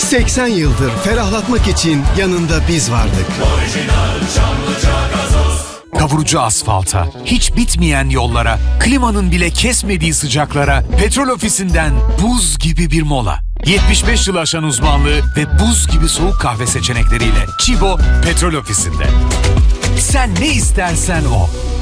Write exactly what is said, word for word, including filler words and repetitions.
seksen yıldır ferahlatmak için yanında biz vardık. Orijinal Çamlıca gazoz. Kavurucu asfalta, hiç bitmeyen yollara, klimanın bile kesmediği sıcaklara, petrol ofisinden buz gibi bir mola. yetmiş beş yıl aşan uzmanlığı ve buz gibi soğuk kahve seçenekleriyle Chibo Petrol Ofisi'nde. Sen ne istersen o.